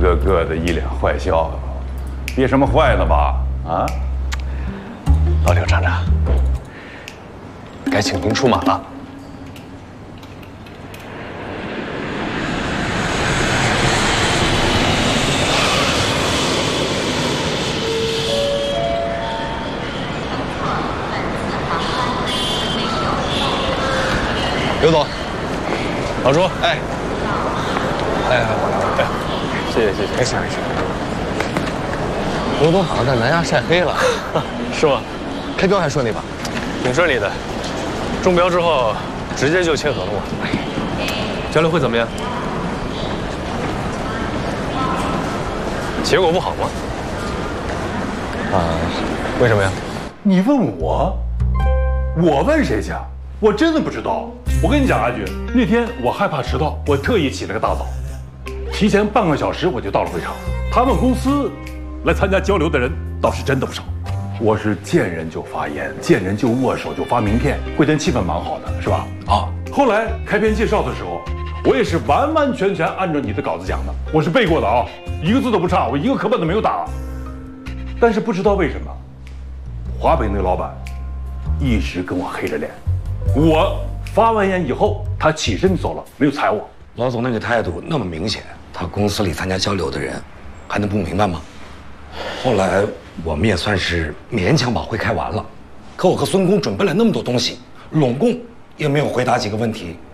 个个的一脸坏笑，憋什么坏了吧？啊！ 老刘厂长，该请您出马了。刘总，老朱，哎，谢谢谢谢，没事没事。刘总好像在南亚晒黑了，是吗？开标还顺利吧？挺顺利的，中标之后直接就签合同了。交流会怎么样？结果不好吗？为什么呀？ 你问我，我问谁去？我真的不知道。我跟你讲，阿军，那天我害怕迟到，我特意起了个大早，提前半个小时我就到了会场。他们公司来参加交流的人倒是真的不少。我是见人就发言，见人就握手，就发名片，会谈气氛蛮好的，是吧？啊，后来开篇介绍的时候，我也是完完全全按照你的稿子讲的，我是背过的啊，一个字都不差，我一个课本都没有打。但是不知道为什么，华北那个老板一直跟我黑着脸。我发完言以后，他起身走了，没有睬我。 老总那个态度那么明显，他公司里参加交流的人还能不明白吗？后来我们也算是勉强把会开完了，可我和孙工准备了那么多东西，拢共也没有回答几个问题，